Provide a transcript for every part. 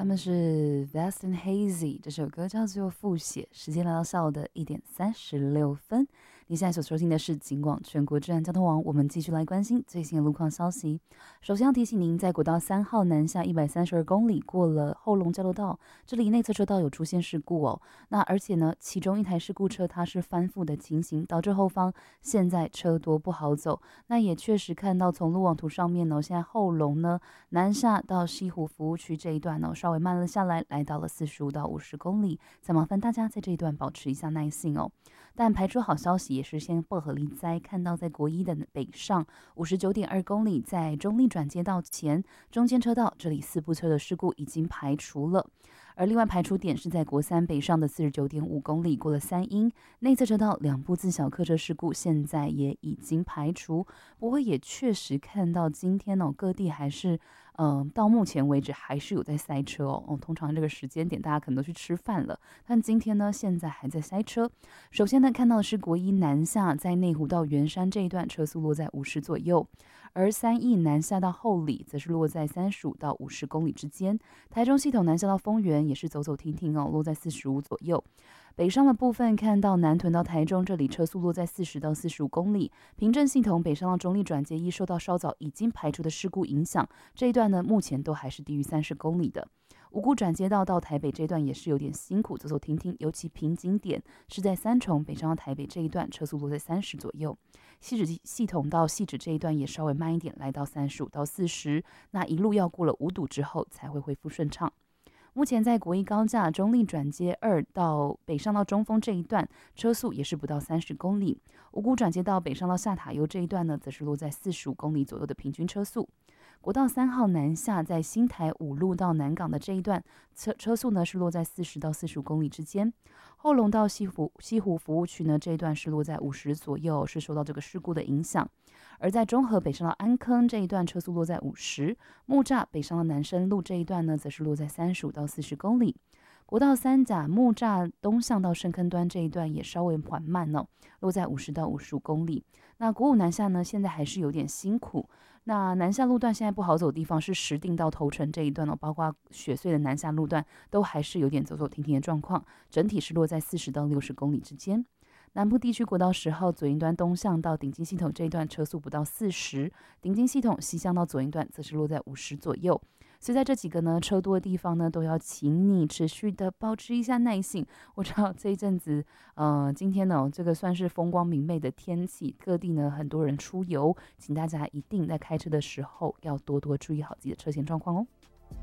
们是 Vast and Hazy， 这首歌叫做复写。时间来到下午的1点36分，你现在所收听的是警广全国治安交通网，我们继续来关心最新的路况消息。首先要提醒您，在国道3号南下132公里过了后龙交流道，这里内侧车道有出现事故哦。那而且呢，其中一台事故车它是翻覆的情形，导致后方现在车多不好走。那也确实看到从路网图上面呢，现在后龙呢南下到西湖服务区这一段呢稍微慢了下来，来到了45到50公里。再麻烦大家在这一段保持一下耐性哦。但排除好消息也是先薄荷梨灾，看到在国一的北上59.2公里，在中立转接道前中间车道这里4部车的事故已经排除了。而另外排除点是在国3北上的49.5公里，过了3英内侧车道2部自小客车事故现在也已经排除。不过也确实看到今天各地还是到目前为止还是有在塞车哦。通常这个时间点大家可能都去吃饭了，但今天呢现在还在塞车。首先呢看到的是国一南下在内湖到圆山这一段车速落在50左右，而3义南下到后里则是落在35到50公里之间。台中系统南下到丰原也是走走停停哦，落在45左右。北上的部分看到南屯到台中这里车速落在40到45公里。平镇系统北上到中立转接一受到稍早已经排除的事故影响，这一段呢目前都还是低于30公里的。五股转接道到台北这一段也是有点辛苦，走走停停，尤其瓶颈点是在三重北上到台北这一段车速落在30左右。汐止系统到汐止这一段也稍微慢一点，来到35到40，那一路要过了五堵之后才会恢复顺畅。目前在国一高架中立转接2到北上到中丰这一段车速也是不到30公里，五股转接到北上到下塔油这一段呢则是落在45公里左右的平均车速。国道3号南下在新台五路到南港的这一段车速呢是落在40到45公里之间。后龙到西湖服务区呢这一段是落在50左右，是受到这个事故的影响。而在中和北上到安坑这一段车速落在50，木栅北上到南深路这一段呢则是落在35到40公里。国道3甲木栅东向到深坑端这一段也稍微缓慢哦，落在50到55公里。那国五南下呢现在还是有点辛苦，那南下路段现在不好走的地方是石碇到头城这一段哦，包括雪隧的南下路段都还是有点走走停停的状况，整体是落在40到60公里之间。南部地区国道10号左营端东向到顶金系统这一段车速不到40，顶金系统西向到左营段则是落在50左右。所以在这几个呢车多的地方呢，都要请你持续的保持一下耐性。我知道这一阵子今天呢这个算是风光明媚的天气，各地呢很多人出游，请大家一定在开车的时候要多多注意好自己的车前状况哦。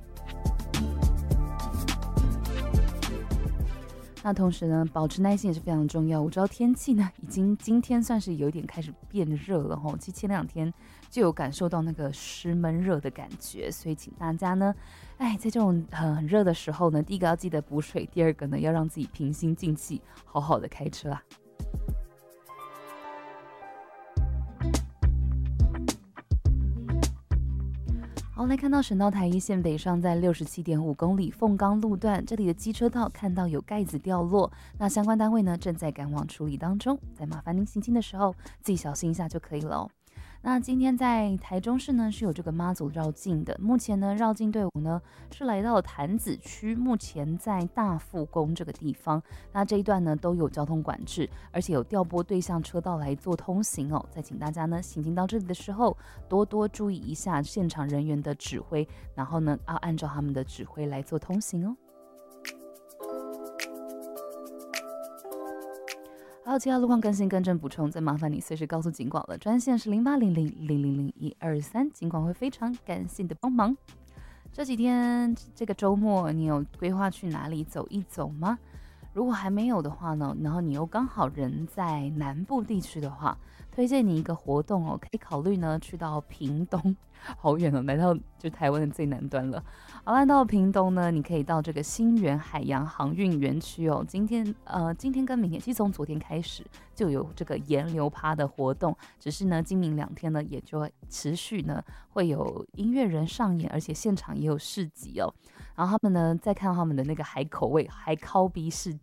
那同时呢保持耐心也是非常重要。我知道天气呢已经今天算是有点开始变热了齁，其实前2天就有感受到那个湿闷热的感觉，所以请大家呢在这种很热的时候呢，第一个要记得补水，第二个呢要让自己平心静气好好的开车啊。好，来看到省道台一线北上在67.5公里凤冈路段，这里的机车道看到有盖子掉落，那相关单位呢正在赶往处理当中，再麻烦您行进的时候自己小心一下就可以了哦。那今天在台中市呢是有这个妈祖绕境的，目前呢绕境队伍呢是来到了潭子区，目前在大富宫这个地方，那这一段呢都有交通管制，而且有调拨对向车道来做通行哦。再请大家呢行进到这里的时候多多注意一下现场人员的指挥，然后呢要按照他们的指挥来做通行哦。好，其他路况更新更正补充，再麻烦你随时告诉警广了，专线是0800000123，警广会非常感谢你的帮忙。这几天这个周末你有规划去哪里走一走吗？如果还没有的话呢，然后你又刚好人在南部地区的话，推荐你一个活动哦，可以考虑呢去到屏东，好远哦，来到就台湾的最南端了。好，来到屏东呢，你可以到这个新源海洋航运园区哦。今天跟明天，其实从昨天开始就有这个岩流趴的活动，只是呢今明2天呢也就持续呢会有音乐人上演，而且现场也有市集哦。然后他们呢再看到他们的那个海口味海烤比市